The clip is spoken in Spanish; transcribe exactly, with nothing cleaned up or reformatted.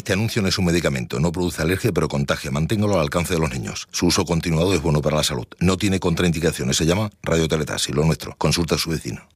Este anuncio no es un medicamento, no produce alergia pero contagia. Manténgalo al alcance de los niños. Su uso continuado es bueno para la salud. No tiene contraindicaciones. Se llama radioteletasi, lo nuestro. Consulta a su vecino.